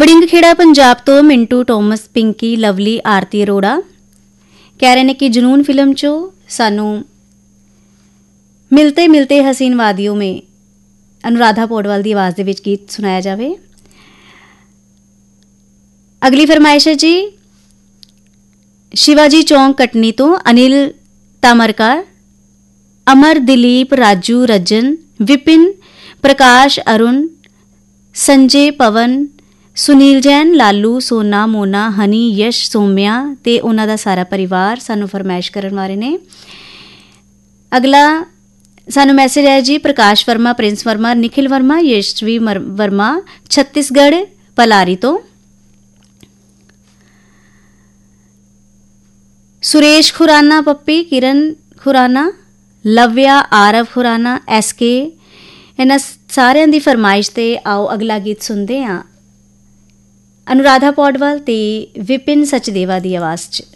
ਵੜਿੰਗ ਖੇੜਾ ਪੰਜਾਬ ਤੋਂ ਮਿੰਟੂ ਟੋਮਸ, ਪਿੰਕੀ, ਲਵਲੀ, ਆਰਤੀ ਅਰੋੜਾ ਕਹਿ ਰਹੇ ਨੇ ਕਿ ਜਨੂਨ ਫਿਲਮ 'ਚੋਂ ਸਾਨੂੰ ਮਿਲਤੇ ਮਿਲਤੇ ਹਸੀਨ ਵਾदियों में अनुराधा पौडवाल ਦੀ ਆਵਾਜ਼ ਦੇ ਵਿੱਚ ਗੀਤ ਸੁਣਾਇਆ ਜਾਵੇ। ਅਗਲੀ ਫਰਮਾਇਸ਼ ਹੈ ਜੀ शिवाजी चौंक कटनी तो अनिल तामरकार, अमर, दिलीप, राजू, रजन, विपिन, प्रकाश, अरुण, संजय, पवन, सुनील जैन, लालू, सोना, मोना, हनी, यश, सोम्या ते उन्हां दा सारा परिवार सानू फरमाइश करन वाले ने। अगला सानू मैसेज है जी प्रकाश वर्मा, प्रिंस वर्मा, निखिल वर्मा, यशवी वर्मा, छत्तीसगढ़ पलारी तो। सुरेश खुराना, पप्पी, किरण खुराना, लव्या, आरव खुराना, SK, इन्हां सारिਆਂ ਦੀ फरमाइश ते आओ अगला गीत सुनते हैं अनुराधा पौडवाल ते विपिन सचदेवा की आवाज़ च।